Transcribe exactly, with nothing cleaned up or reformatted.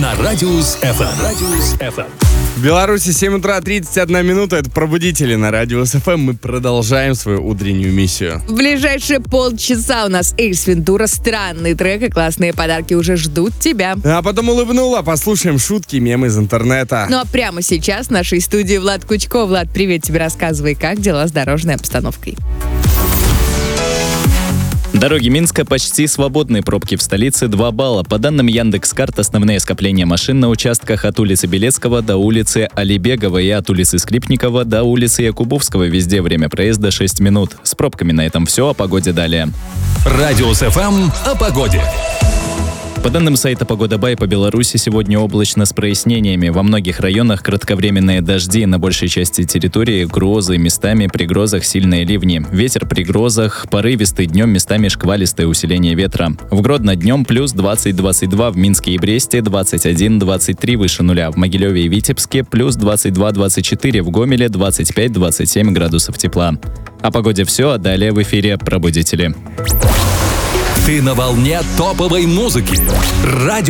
на Радиус эф эм. Радиус эф эм. В Беларуси семь утра тридцать одна минута. Это «Пробудители» на Радиус эф эм. Мы продолжаем свою утреннюю миссию. В ближайшие полчаса у нас Эйс Вентура, странный трек и классные подарки уже ждут тебя. А потом улыбнула, послушаем шутки, мемы из интернета. Ну а прямо сейчас в нашей студии Влад Кучко. Влад, привет тебе, рассказывай, как дела с дорожной обстановкой. Дороги Минска почти свободны, пробки в столице два балла. По данным Яндекс.Карт, основные скопления машин на участках от улицы Белецкого до улицы Алибегова и от улицы Скрипникова до улицы Якубовского. Везде время проезда шесть минут. С пробками на этом все, о погоде далее. Радиус эф эм о погоде. По данным сайта «Погода Бай», по Беларуси сегодня облачно с прояснениями. Во многих районах кратковременные дожди, на большей части территории грозы, местами при грозах сильные ливни. Ветер при грозах порывистый, днем местами шквалистое усиление ветра. В Гродно днем плюс двадцать - двадцать два, в Минске и Бресте двадцать один - двадцать три выше нуля, в Могилеве и Витебске плюс двадцать два - двадцать четыре, в Гомеле двадцать пять - двадцать семь градусов тепла. О погоде все, а далее в эфире «Пробудители». Ты на волне топовой музыки. Радио